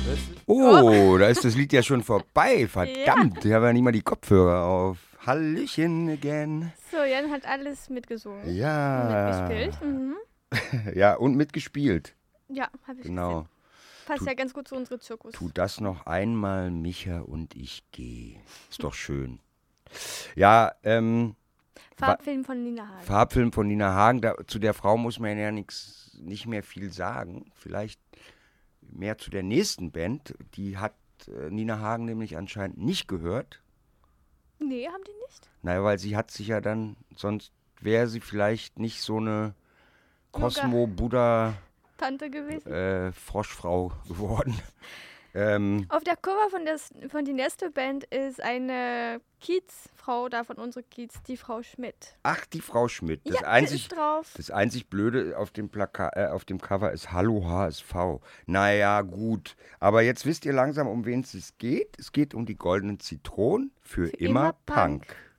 Oh, da ist das Lied ja schon vorbei. Verdammt, ich habe ja nicht mal die Kopfhörer auf. Hallöchen again. So, Jan hat alles mitgesungen. Ja. Und mitgespielt. Mhm. Ja, und mitgespielt. Ja, habe ich Genau. gesehen. Passt ja ganz gut zu unserem Zirkus. Tu das noch einmal, Micha, und ich gehe. Ist doch schön. Ja, Farbfilm von Nina Hagen. Farbfilm von Nina Hagen. Zu der Frau muss man ja nicht mehr viel sagen. Vielleicht mehr zu der nächsten Band. Die hat Nina Hagen nämlich anscheinend nicht gehört. Nee, haben die nicht? Naja, weil sie hat sich ja dann, sonst wäre sie vielleicht nicht so eine Cosmo-Buddha Tante gewesen. Froschfrau geworden. Auf der Cover von die nächste Band ist eine Kiezfrau da von unserem Kiez, die Frau Schmidt. Ach, die Frau Schmidt. Die ist drauf. Das einzig Blöde auf dem auf dem Cover ist Hallo HSV. Naja, gut. Aber jetzt wisst ihr langsam, um wen es geht. Es geht um die goldenen Zitronen für immer Punk.